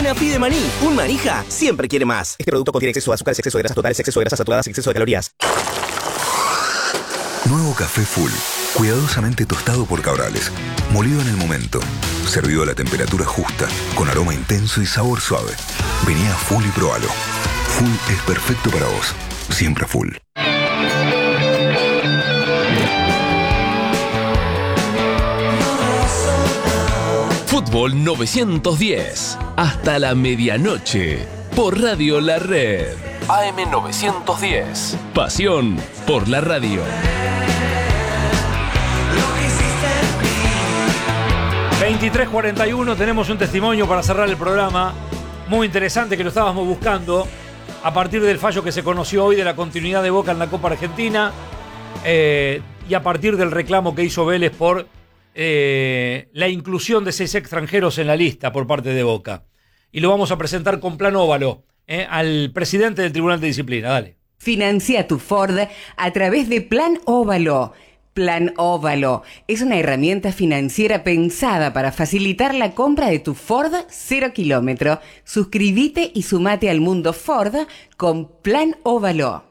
Una Pide Maní. Un manija siempre quiere más. Este producto contiene exceso de azúcar, exceso de grasas totales, exceso de grasas saturadas, exceso de calorías. Nuevo café Full. Cuidadosamente tostado por Cabrales. Molido en el momento. Servido a la temperatura justa. Con aroma intenso y sabor suave. Vení a Full y probalo. Full es perfecto para vos. Siempre Full. Fútbol 910. Hasta la medianoche. Por Radio La Red. AM 910. Pasión por la radio. 23:41, tenemos un testimonio para cerrar el programa. Muy interesante, que lo estábamos buscando a partir del fallo que se conoció hoy de la continuidad de Boca en la Copa Argentina y a partir del reclamo que hizo Vélez por la inclusión de 6 extranjeros en la lista por parte de Boca. Y lo vamos a presentar con Plan Óvalo al presidente del Tribunal de Disciplina. Dale. Financia tu Ford a través de Plan Óvalo. Plan Óvalo es una herramienta financiera pensada para facilitar la compra de tu Ford 0 kilómetro. Suscríbete y sumate al mundo Ford con Plan Óvalo.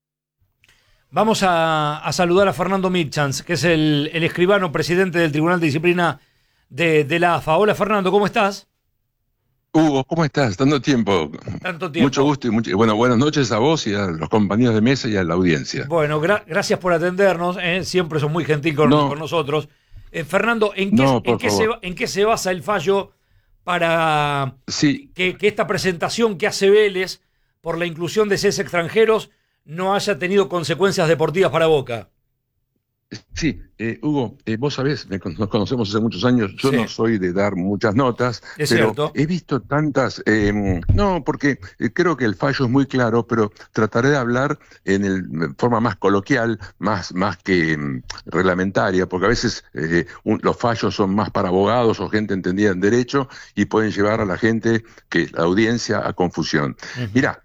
Vamos a saludar a Fernando Milchans, que es el escribano presidente del Tribunal de Disciplina de la AFA. Hola Fernando, ¿cómo estás? Hugo, ¿cómo estás? Tanto tiempo. Mucho gusto y bueno, buenas noches a vos y a los compañeros de mesa y a la audiencia. Bueno, gracias por atendernos, siempre sos muy gentil con nosotros. Fernando, ¿en qué se basa el fallo para que esta presentación que hace Vélez por la inclusión de 6 extranjeros no haya tenido consecuencias deportivas para Boca? Sí, Hugo, vos sabés, nos conocemos hace muchos años, yo no soy de dar muchas notas, pero cierto. He visto tantas, porque creo que el fallo es muy claro, pero trataré de hablar en forma más coloquial, más que reglamentaria, porque a veces los fallos son más para abogados o gente entendida en derecho y pueden llevar a la audiencia a confusión. Mirá,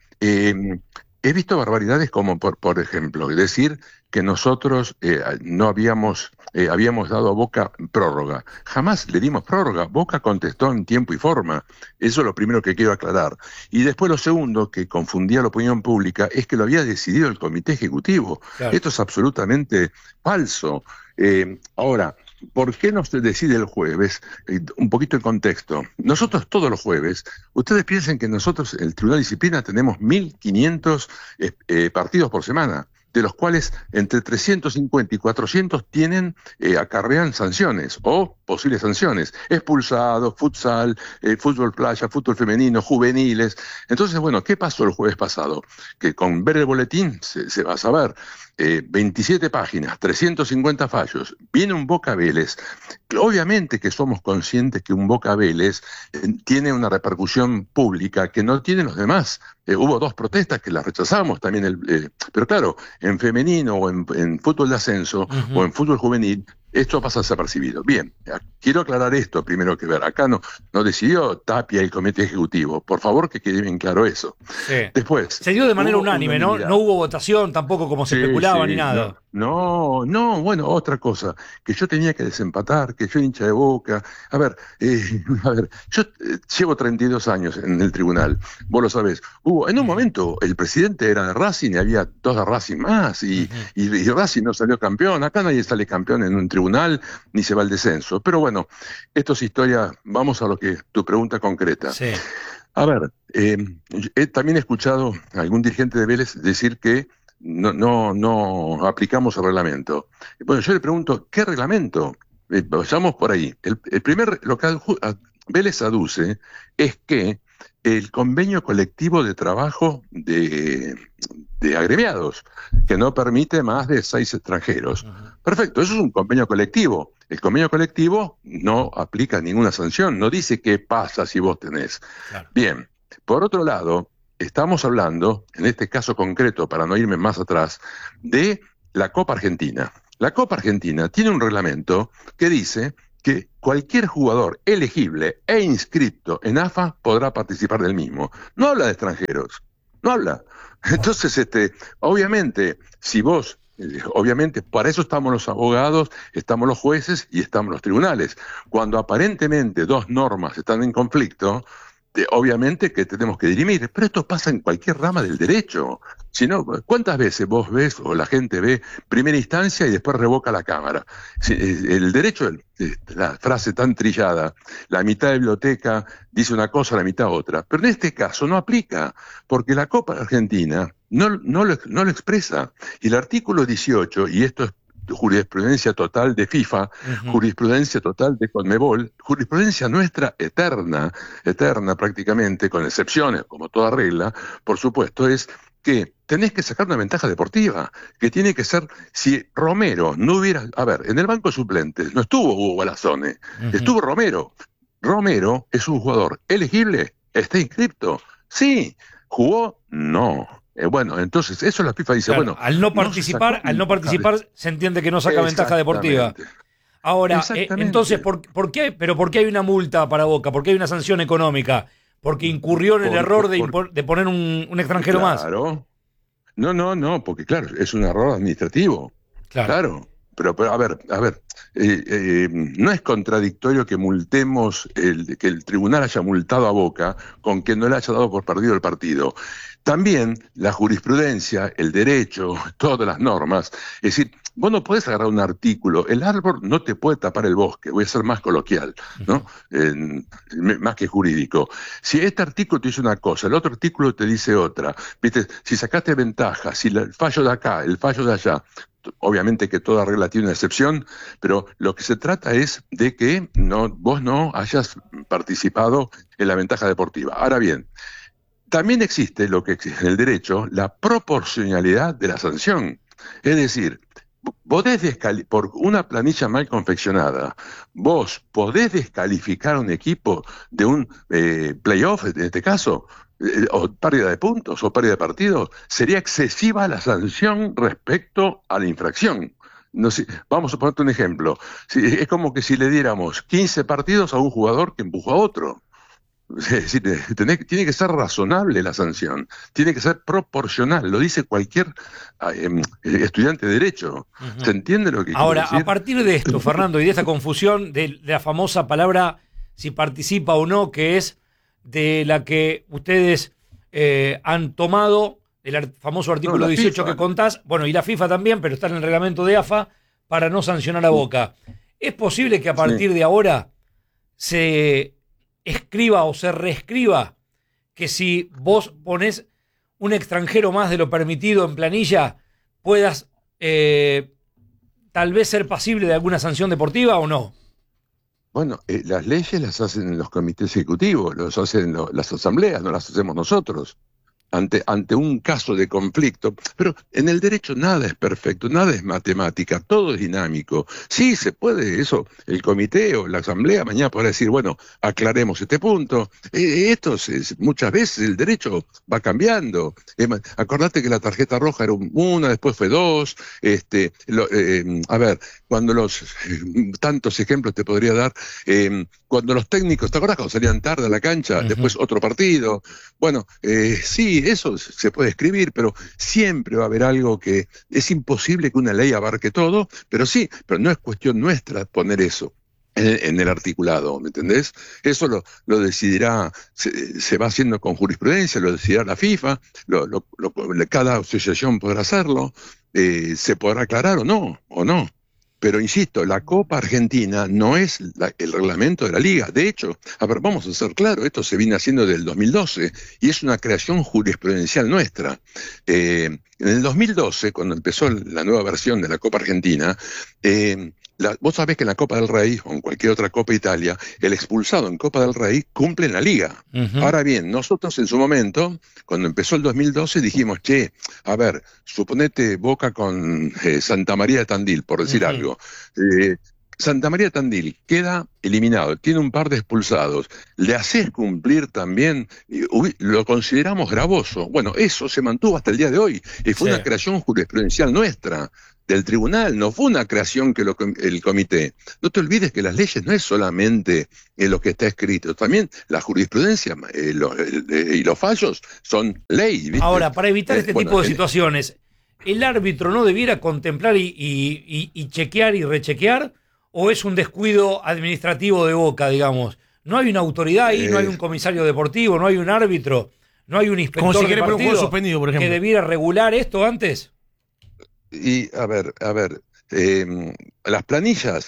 he visto barbaridades como, por ejemplo, decir que nosotros no habíamos dado a Boca prórroga. Jamás le dimos prórroga. Boca contestó en tiempo y forma. Eso es lo primero que quiero aclarar. Y después lo segundo, que confundía la opinión pública, es que lo había decidido el Comité Ejecutivo. Claro. Esto es absolutamente falso. Ahora, ¿por qué no se decide el jueves? Un poquito de contexto. Nosotros todos los jueves, ustedes piensen que nosotros, el Tribunal de Disciplina, tenemos 1.500 partidos por semana, de los cuales entre 350 y 400 acarrean sanciones o posibles sanciones. Expulsados, futsal, fútbol playa, fútbol femenino, juveniles. Entonces, bueno, ¿qué pasó el jueves pasado? Que con ver el boletín se va a saber. 27 páginas, 350 fallos, viene un Boca Vélez. Obviamente que somos conscientes que un Boca Vélez tiene una repercusión pública que no tienen los demás. Hubo 2 protestas que las rechazamos también, pero claro, en femenino o en fútbol de ascenso o en fútbol juvenil, esto pasa desapercibido. Bien, quiero aclarar esto primero que ver. Acá no decidió Tapia y el Comité Ejecutivo. Por favor, que quede bien claro eso. Sí. Después, se dio de manera unánime, ¿no? No hubo votación tampoco como se especulaba ni nada. No, bueno, otra cosa, que yo tenía que desempatar, que yo hincha de Boca. A ver, yo llevo 32 años en el tribunal, vos lo sabés. En un momento el presidente era de Racing y había 2 de Racing más y Racing no salió campeón. Acá nadie sale campeón en un tribunal ni se va al descenso. Pero bueno, esto es historia, vamos a tu pregunta concreta. Sí. A ver, también he escuchado a algún dirigente de Vélez decir que no aplicamos el reglamento. Bueno, yo le pregunto, ¿qué reglamento? Vayamos por ahí. Lo que Vélez aduce es que el convenio colectivo de trabajo de agremiados, que no permite más de 6 extranjeros. Perfecto, eso es un convenio colectivo. El convenio colectivo no aplica ninguna sanción, no dice qué pasa si vos tenés. Claro. Bien, por otro lado, estamos hablando, en este caso concreto, para no irme más atrás, de la Copa Argentina. La Copa Argentina tiene un reglamento que dice que cualquier jugador elegible e inscripto en AFA podrá participar del mismo. No habla de extranjeros, no habla. Entonces, obviamente, obviamente, para eso estamos los abogados, estamos los jueces y estamos los tribunales. Cuando aparentemente 2 normas están en conflicto, obviamente que tenemos que dirimir, pero esto pasa en cualquier rama del derecho. Si no, ¿cuántas veces vos ves o la gente ve primera instancia y después revoca la Cámara? El derecho, la frase tan trillada, la mitad de biblioteca dice una cosa, la mitad otra, pero en este caso no aplica, porque la Copa Argentina no lo expresa. Y el artículo 18, y esto es jurisprudencia total de FIFA, jurisprudencia total de Conmebol, jurisprudencia nuestra eterna prácticamente, con excepciones, como toda regla, por supuesto, es que tenés que sacar una ventaja deportiva, que tiene que ser, si Romero no hubiera, a ver, en el banco de suplentes no estuvo Hugo Balazone, estuvo Romero. Romero es un jugador elegible, está inscripto, sí, jugó, no. Bueno, entonces eso la FIFA dice, claro, al no participar se entiende que no saca ventaja deportiva. Ahora, entonces, ¿por qué? ¿Pero por qué hay una multa para Boca? ¿Por qué hay una sanción económica? ¿Porque incurrió en el error de poner un extranjero más? Claro. No, porque claro, es un error administrativo. Claro. Pero a ver, no es contradictorio que multemos, que el tribunal haya multado a Boca con que no le haya dado por perdido el partido. También la jurisprudencia, el derecho, todas las normas, es decir, vos no podés agarrar un artículo, el árbol no te puede tapar el bosque, voy a ser más coloquial, ¿no? Más que jurídico. Si este artículo te dice una cosa, el otro artículo te dice otra, ¿viste? Si sacaste ventaja, si el fallo de acá, el fallo de allá, obviamente que toda regla tiene una excepción, pero lo que se trata es de que vos no hayas participado en la ventaja deportiva. Ahora bien, también existe lo que existe en el derecho, la proporcionalidad de la sanción. Es decir, por una planilla mal confeccionada, vos podés descalificar a un equipo de un playoff, en este caso, o pérdida de puntos o pérdida de partidos. Sería excesiva la sanción respecto a la infracción. No sé, vamos a ponerte un ejemplo. Es como que si le diéramos 15 partidos a un jugador que empujó a otro. Es decir, tiene que ser razonable la sanción, tiene que ser proporcional, lo dice cualquier estudiante de Derecho. ¿Se entiende lo que quiero decir? Ahora, a partir de esto, Fernando, y de esta confusión de la famosa palabra si participa o no, que es de la que ustedes han tomado, el famoso artículo 18 FIFA, que contás, bueno, y la FIFA también, pero está en el reglamento de AFA, para no sancionar a Boca. ¿Es posible que a partir de ahora se escriba o se reescriba que si vos ponés un extranjero más de lo permitido en planilla, puedas tal vez ser pasible de alguna sanción deportiva o no? Bueno, las leyes las hacen los comités ejecutivos, las hacen las asambleas, no las hacemos nosotros. Ante un caso de conflicto, pero en el derecho nada es perfecto, nada es matemática, todo es dinámico. Sí, se puede eso, el comité o la asamblea mañana podrá decir, bueno, aclaremos este punto. Muchas veces el derecho va cambiando. Acordate que la tarjeta roja era una, después fue dos. A ver, cuando tantos ejemplos te podría dar, cuando los técnicos, ¿te acordás cuando salían tarde a la cancha? Después otro partido. Bueno, sí, eso se puede escribir, pero siempre va a haber algo que es imposible que una ley abarque todo, pero sí, pero no es cuestión nuestra poner eso en el articulado, ¿me entendés? Eso lo decidirá, se va haciendo con jurisprudencia, lo decidirá la FIFA, cada asociación podrá hacerlo, se podrá aclarar o no. Pero insisto, la Copa Argentina no es el reglamento de la Liga. De hecho, a ver, vamos a ser claros, esto se viene haciendo desde el 2012 y es una creación jurisprudencial nuestra. En el 2012, cuando empezó la nueva versión de la Copa Argentina, vos sabés que en la Copa del Rey o en cualquier otra Copa Italia, el expulsado en Copa del Rey cumple en la Liga. Ahora bien, nosotros en su momento, cuando empezó el 2012, dijimos, a ver, suponete Boca con Santa María de Tandil, por decir algo. Santa María de Tandil queda eliminado, tiene un par de expulsados, le haces cumplir también, lo consideramos gravoso. Bueno, eso se mantuvo hasta el día de hoy, y fue una creación jurisprudencial nuestra, del tribunal, no fue una creación que el comité. No te olvides que las leyes no es solamente lo que está escrito, también la jurisprudencia y los fallos son ley, ¿viste? Ahora, para evitar tipo de situaciones, ¿el árbitro no debiera contemplar y chequear y rechequear? ¿O es un descuido administrativo de Boca, digamos? No hay una autoridad ahí, no hay un comisario deportivo, no hay un árbitro, no hay un inspector Como si de quiere poner un juego partido suspendido, por ejemplo. que debiera regular esto antes. Y a ver, las planillas,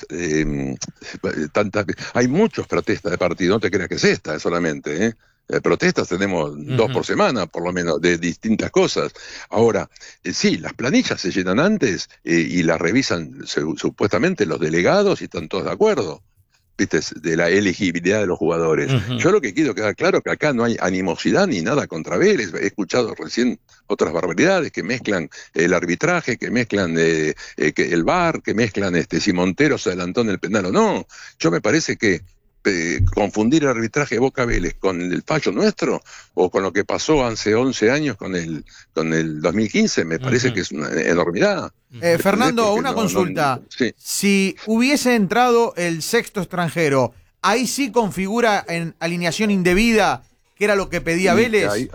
hay muchas protestas de partido, no te creas que es esta solamente, protestas tenemos 2 por semana, por lo menos, de distintas cosas. Ahora, sí, las planillas se llenan antes y las revisan supuestamente los delegados y están todos de acuerdo, ¿viste? De la elegibilidad de los jugadores. Yo lo que quiero quedar claro es que acá no hay animosidad ni nada contra Vélez. He escuchado recién otras barbaridades que mezclan el arbitraje, que mezclan que el VAR, que mezclan si Montero se adelantó en el penal o no. Yo me parece que confundir el arbitraje de Boca Vélez con el fallo nuestro o con lo que pasó hace 11 años con el 2015 me parece que es una enormidad. Fernando, una consulta. Sí. Si hubiese entrado el sexto extranjero, ¿ahí sí configura en alineación indebida, que era lo que pedía Vélez?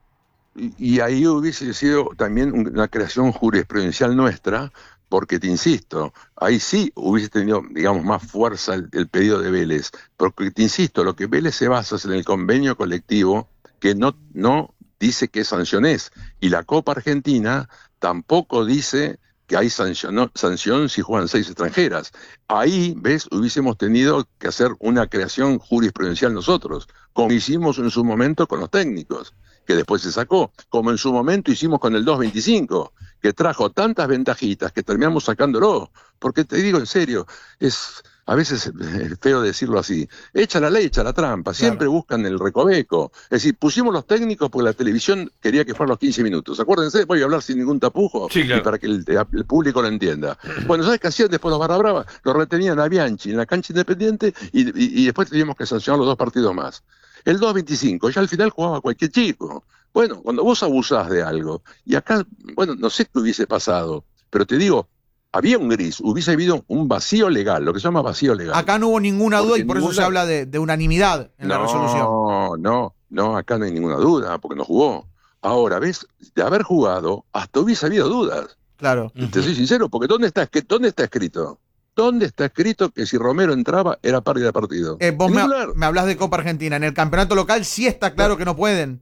Y ahí hubiese sido también una creación jurisprudencial nuestra, porque te insisto, ahí sí hubiese tenido, digamos, más fuerza el pedido de Vélez, porque te insisto, lo que Vélez se basa es en el convenio colectivo que no dice qué sanción es, y la Copa Argentina tampoco dice que hay sanción si juegan 6 extranjeras. Ahí, ves, hubiésemos tenido que hacer una creación jurisprudencial nosotros, como hicimos en su momento con los técnicos, que después se sacó, como en su momento hicimos con el 225, que trajo tantas ventajitas que terminamos sacándolo, porque te digo en serio, a veces es feo decirlo así, echa la ley, echa la trampa, siempre buscan el recoveco. Es decir, pusimos los técnicos porque la televisión quería que fueran los 15 minutos. Acuérdense, voy a hablar sin ningún tapujo, sí, claro, y para que el público lo entienda. Bueno, ¿sabes qué hacían después los barra brava? Lo retenían a Bianchi en la cancha Independiente y después teníamos que sancionar los 2 partidos más. El 2-25, ya al final jugaba cualquier chico. Bueno, cuando vos abusás de algo, y acá, bueno, no sé qué hubiese pasado, pero te digo, había un gris, hubiese habido un vacío legal, lo que se llama vacío legal. Acá no hubo ninguna duda y por eso se habla de unanimidad en la resolución. No, acá no hay ninguna duda, porque no jugó. Ahora, ¿ves? De haber jugado, hasta hubiese habido dudas. Claro. Te soy sincero, porque ¿dónde está escrito? ¿Dónde está escrito que si Romero entraba era pérdida de partido? Vos me hablás de Copa Argentina. En el campeonato local sí está claro que no pueden.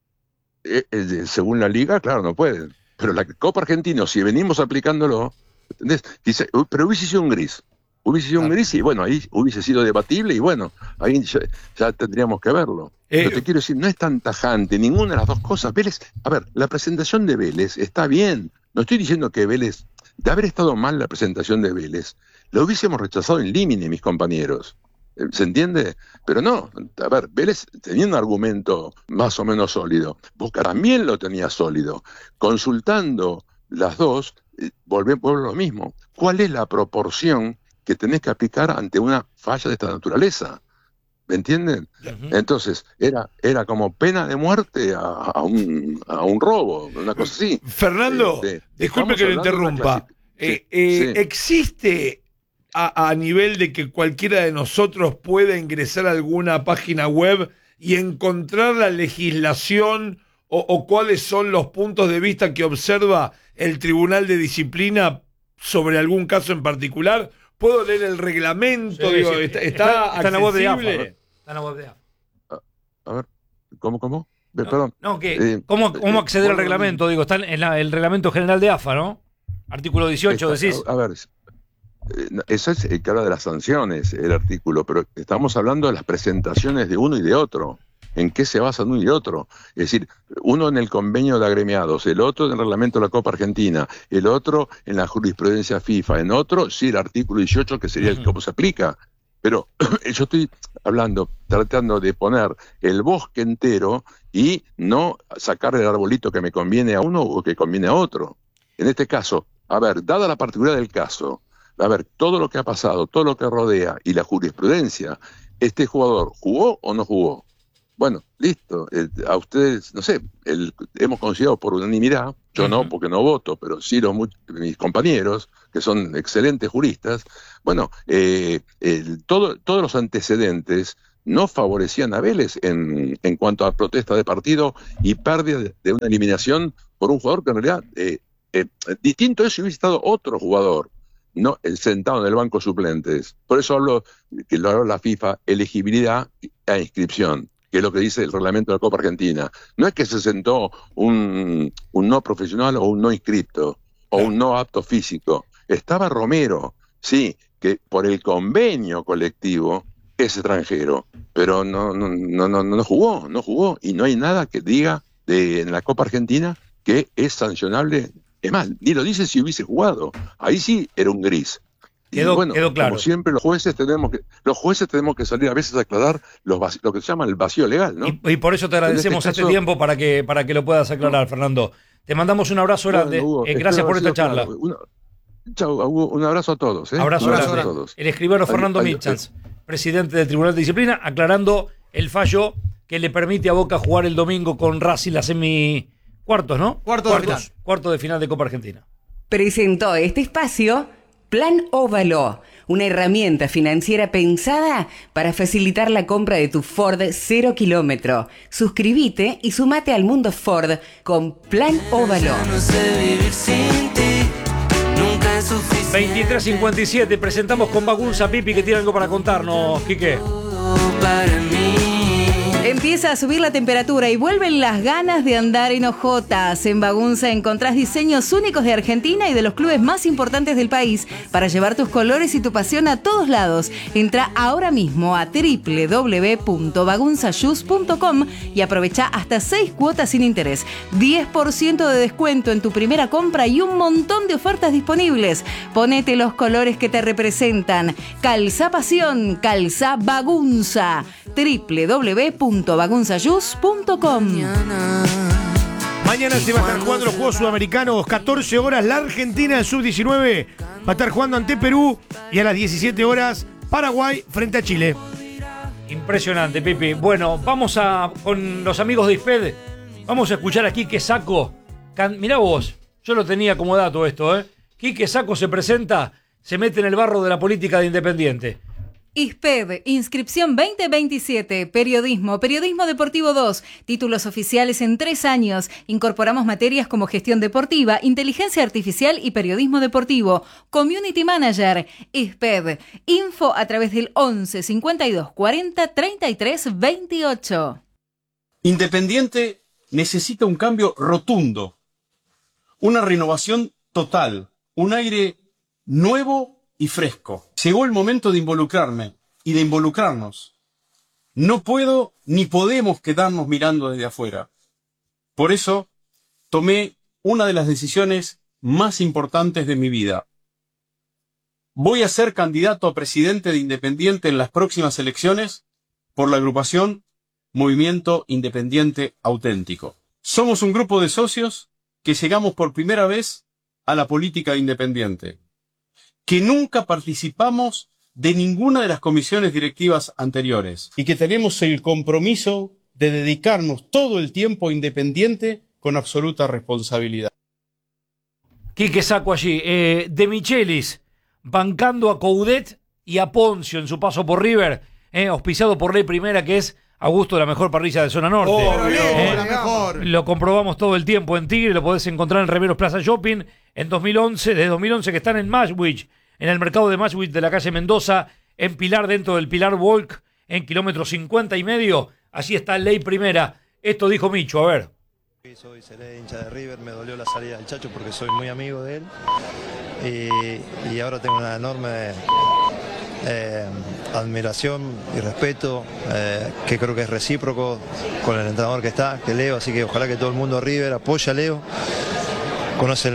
Según la liga, claro, no pueden. Pero la Copa Argentina, si venimos aplicándolo, ¿entendés? Dice, pero hubiese sido un gris. Hubiese sido un gris y bueno, ahí hubiese sido debatible y bueno, ahí ya tendríamos que verlo. Pero te quiero decir, no es tan tajante ninguna de las dos cosas. Vélez, a ver, la presentación de Vélez está bien. No estoy diciendo que Vélez, de haber estado mal la presentación de Vélez, lo hubiésemos rechazado en límite, mis compañeros. ¿Se entiende? Pero no, a ver, Vélez tenía un argumento más o menos sólido. Boca también lo tenía sólido. Consultando las dos, volvemos a lo mismo. ¿Cuál es la proporción que tenés que aplicar ante una falla de esta naturaleza? ¿Me entienden? Entonces, era como pena de muerte a un robo, una cosa así. Fernando, disculpe que lo interrumpa. ¿Existe a nivel de que cualquiera de nosotros pueda ingresar a alguna página web y encontrar la legislación o cuáles son los puntos de vista que observa el Tribunal de Disciplina sobre algún caso en particular? ¿Puedo leer el reglamento? Sí, digo, sí. ¿Está en la web de AFA. accesible? Está en la web de AFA. A ver, ¿cómo? Perdón. No, ¿cómo acceder al reglamento? Digo, está en el reglamento general de AFA, ¿no? Artículo 18, decís. A ver, eso es el que habla de las sanciones, el artículo, pero estamos hablando de las presentaciones de uno y de otro. ¿En qué se basan uno y otro? Es decir, uno en el convenio de agremiados, el otro en el reglamento de la Copa Argentina, el otro en la jurisprudencia FIFA, en otro, sí, el artículo 18, que sería el que se aplica. Pero yo estoy tratando de poner el bosque entero y no sacar el arbolito que me conviene a uno o que conviene a otro. En este caso, a ver, dada la particularidad del caso, a ver, todo lo que ha pasado, todo lo que rodea y la jurisprudencia, ¿este jugador jugó o no jugó? Bueno, listo. A ustedes, no sé, hemos considerado por unanimidad, yo no, porque no voto, pero sí mis compañeros, que son excelentes juristas, bueno, todos los antecedentes no favorecían a Vélez en cuanto a protesta de partido y pérdida de una eliminación por un jugador que en realidad, distinto es si hubiese estado otro jugador, no el sentado en el banco suplentes. Por eso hablo, que lo habló la FIFA, elegibilidad a inscripción, que es lo que dice el reglamento de la Copa Argentina. No es que se sentó un no profesional o un no inscripto, o un no apto físico. Estaba Romero, sí, que por el convenio colectivo es extranjero, pero no jugó, y no hay nada que diga en la Copa Argentina que es sancionable. Es más, ni lo dice si hubiese jugado. Ahí sí era un gris. Quedó claro. Como siempre, los jueces tenemos que salir a veces a aclarar lo que se llama el vacío legal, ¿no? Y por eso te agradecemos este tiempo para que lo puedas aclarar, Fernando. Te mandamos un abrazo grande. Hugo, gracias por esta charla. Chau, Hugo, un abrazo a todos. Abrazo a todos. El escribano Fernando Mitchans, presidente del Tribunal de Disciplina, aclarando el fallo que le permite a Boca jugar el domingo con Racing la semi-cuartos, ¿no? Cuarto de final de Copa Argentina. Presentó este espacio Plan Óvalo, una herramienta financiera pensada para facilitar la compra de tu Ford 0 kilómetro. Suscríbete y sumate al mundo Ford con Plan Óvalo. 23:57, presentamos con Bagunza Pipi, que tiene algo para contarnos, Quique. Empieza a subir la temperatura y vuelven las ganas de andar en ojotas. En Bagunza encontrás diseños únicos de Argentina y de los clubes más importantes del país para llevar tus colores y tu pasión a todos lados. Entra ahora mismo a www.bagunzashoes.com y aprovecha hasta 6 cuotas sin interés, 10% de descuento en tu primera compra y un montón de ofertas disponibles. Ponete los colores que te representan. Calzá pasión, calzá Bagunza. www.bagunzashoes.com. Mañana se va a estar jugando los Juegos Sudamericanos, 14 horas la Argentina en sub-19 va a estar jugando ante Perú y a las 17 horas Paraguay frente a Chile. Impresionante, Pipi. Bueno, vamos con los amigos de ISPED. Vamos a escuchar a Quique Sacco. Mirá vos, yo lo tenía como dato esto, Quique Sacco se presenta, se mete en el barro de la política de Independiente. ISPED, inscripción 2027, periodismo deportivo 2, títulos oficiales en 3 años. Incorporamos materias como gestión deportiva, inteligencia artificial y periodismo deportivo. Community Manager, ISPED, info a través del 11 52 40 33 28. Independiente necesita un cambio rotundo, una renovación total, un aire nuevo y fresco. Llegó el momento de involucrarme y de involucrarnos. No puedo ni podemos quedarnos mirando desde afuera. Por eso tomé una de las decisiones más importantes de mi vida. Voy a ser candidato a presidente de Independiente en las próximas elecciones por la agrupación Movimiento Independiente Auténtico. Somos un grupo de socios que llegamos por primera vez a la política de Independiente, que nunca participamos de ninguna de las comisiones directivas anteriores y que tenemos el compromiso de dedicarnos todo el tiempo a Independiente con absoluta responsabilidad. Quique Sacco allí, De Michelis, bancando a Coudet y a Poncio en su paso por River, auspiciado por Ley Primera, que es Augusto, la mejor parrilla de zona norte. La mejor. Lo comprobamos todo el tiempo en Tigre, lo podés encontrar en Remeros Plaza Shopping, desde 2011 que están en Mashwich, en el mercado de Mashwich de la calle Mendoza, en Pilar, dentro del Pilar Walk, en kilómetro 50,5. Allí está Ley Primera. Esto dijo Micho, a ver. Seré hincha de River, me dolió la salida del Chacho porque soy muy amigo de él. Y ahora tengo una enorme admiración y respeto, que creo que es recíproco con el entrenador que está, que Leo, así que ojalá que todo el mundo de River apoye a Leo. Conoce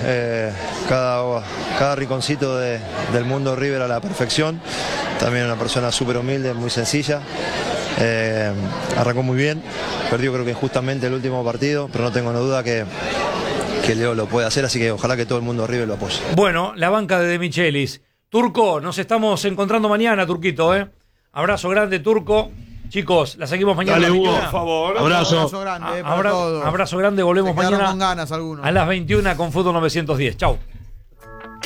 cada rinconcito del mundo River a la perfección. También una persona súper humilde, muy sencilla. Arrancó muy bien, perdió creo que injustamente el último partido, pero no tengo duda que Leo lo puede hacer, así que ojalá que todo el mundo River lo apoye. Bueno, la banca de Michelis. Turco, nos estamos encontrando mañana, Turquito, Abrazo grande, Turco. Chicos, la seguimos mañana. Dale, Hugo, por favor. Abrazo grande. Abrazo grande, volvemos mañana con ganas algunos. a las 21 con Fútbol 910. Chau.